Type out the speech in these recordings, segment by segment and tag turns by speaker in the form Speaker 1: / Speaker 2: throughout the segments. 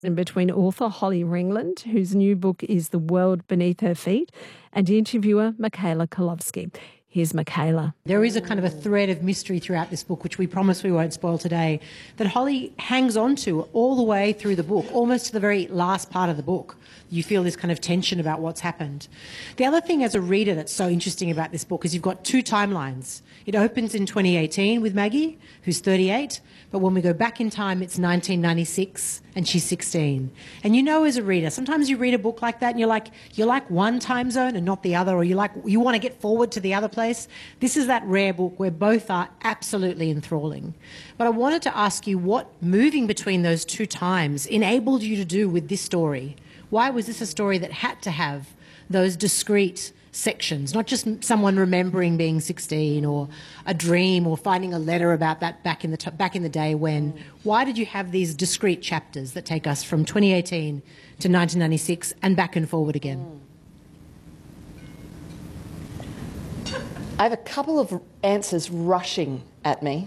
Speaker 1: and between author Holly Ringland, whose new book is The World Beneath Her Feet, and interviewer Michaela Kolowski. Here's Michaela.
Speaker 2: There is a kind of a thread of mystery throughout this book, which we promise we won't spoil today, that Holly hangs on to all the way through the book, almost to the very last part of the book. You feel this kind of tension about what's happened. The other thing as a reader that's so interesting about this book is you've got two timelines. It opens in 2018 with Maggie, who's 38, but when we go back in time, it's 1996 and she's 16. And you know as a reader, sometimes you read a book like that and you're like one time zone and not the other, or you want to get forward to the other place. This is that rare book where both are absolutely enthralling. But I wanted to ask you what moving between those two times enabled you to do with this story. Why was this a story that had to have those discrete sections, not just someone remembering being 16 or a dream or finding a letter about that back in the day when? Why did you have these discrete chapters that take us from 2018 to 1996 and back and forward again?
Speaker 3: I have a couple of answers rushing at me.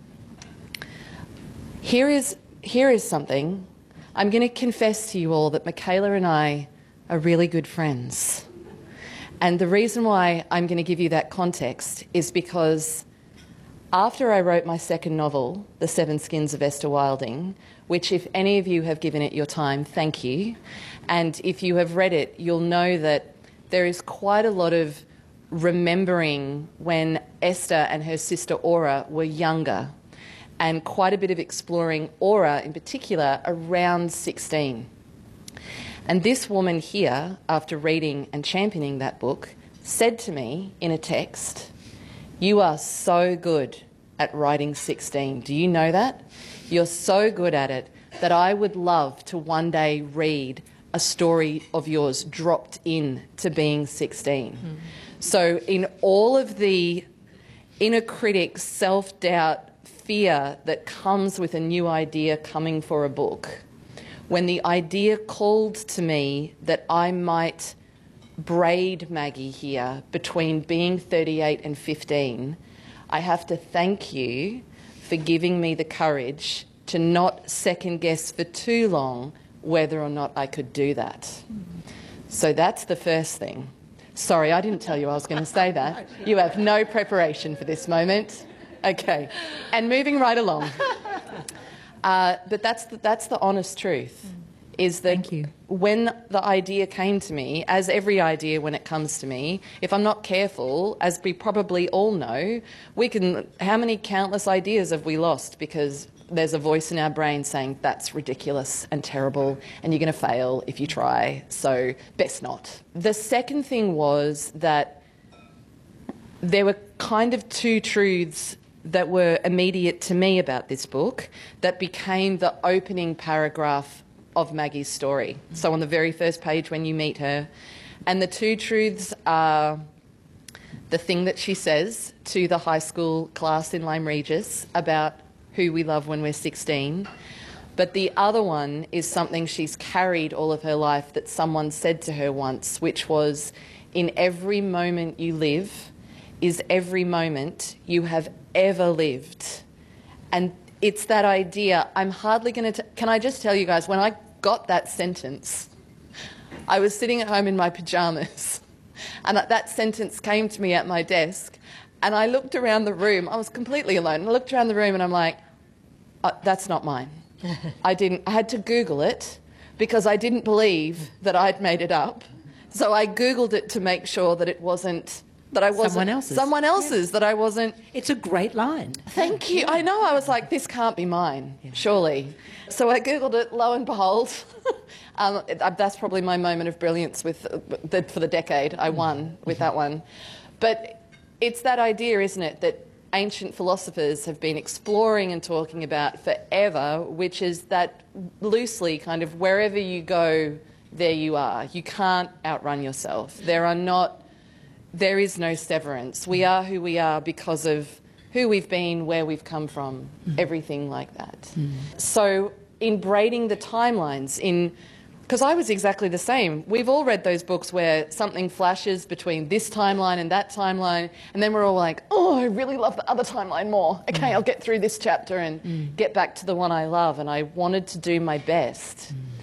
Speaker 3: Here is something. I'm going to confess to you all that Michaela and I are really good friends. And the reason why I'm going to give you that context is because after I wrote my second novel, The Seven Skins of Esther Wilding, which if any of you have given it your time, thank you. And if you have read it, you'll know that there is quite a lot of remembering when Esther and her sister Aura were younger, and quite a bit of exploring Aura in particular around 16. And this woman here, after reading and championing that book, said to me in a text, "You are so good at writing 16. Do you know that? You're so good at it that I would love to one day read a story of yours dropped in to being 16. So in all of the inner critic, self-doubt, fear that comes with a new idea coming for a book, when the idea called to me that I might braid Maggie here between being 38 and 15, I have to thank you for giving me the courage to not second guess for too long whether or not I could do that. So that's the first thing. Sorry, I didn't tell you I was going to say that. You have no preparation for this moment. Okay, and moving right along. But that's the honest truth, is that when the idea came to me, as every idea when it comes to me, if I'm not careful, as we probably all know, how many countless ideas have we lost because there's a voice in our brain saying that's ridiculous and terrible and you're going to fail if you try, so best not. The second thing was that there were kind of two truths that were immediate to me about this book that became the opening paragraph of Maggie's story. So on the very first page when you meet her, and the two truths are the thing that she says to the high school class in Lyme Regis about who we love when we're 16, but the other one is something she's carried all of her life that someone said to her once, which was, in every moment you live is every moment you have ever lived. And it's that idea. I'm hardly going to... Can I just tell you guys, when I got that sentence, I was sitting at home in my pyjamas and that sentence came to me at my desk and I looked around the room. I was completely alone. I looked around the room and I'm like, that's not mine. I had to Google it because I didn't believe that I'd made it up. So I Googled it to make sure that it wasn't... Someone else's, that I wasn't...
Speaker 2: It's a great line.
Speaker 3: Thank you. I know. I was like, this can't be mine, surely. So I Googled it, lo and behold. That's probably my moment of brilliance for the decade. I won with that one. But it's that idea, isn't it, that ancient philosophers have been exploring and talking about forever, which is that loosely kind of wherever you go, there you are. You can't outrun yourself. There is no severance. We are who we are because of who we've been, where we've come from, everything like that. So in braiding the timelines, because I was exactly the same. We've all read those books where something flashes between this timeline and that timeline, and then we're all like, oh, I really love the other timeline more. Okay, I'll get through this chapter and get back to the one I love. And I wanted to do my best